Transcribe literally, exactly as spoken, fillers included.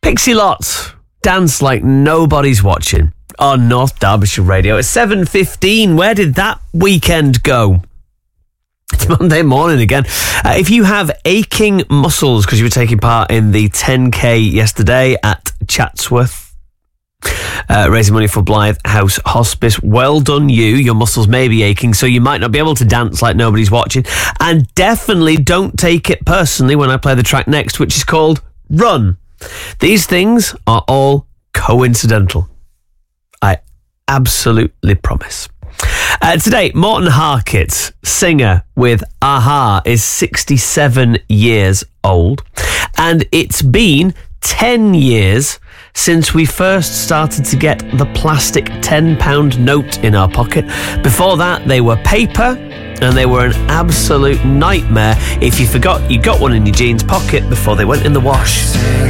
Pixie Lott, Dance Like Nobody's Watching on North Derbyshire Radio. It's seven fifteen. Where did that weekend go? It's Monday morning again. Uh, if you have aching muscles because you were taking part in the ten K yesterday at Chatsworth, uh, raising money for Blythe House Hospice, well done you. Your muscles may be aching, so you might not be able to dance like nobody's watching. And definitely don't take it personally when I play the track next, which is called Run. These things are all coincidental. I absolutely promise. Uh, today, Morten Harkett, singer with a-ha, is sixty-seven years old. And it's been ten years since we first started to get the plastic ten pound note in our pocket. Before that, they were paper, and they were an absolute nightmare if you forgot you got one in your jeans pocket before they went in the wash.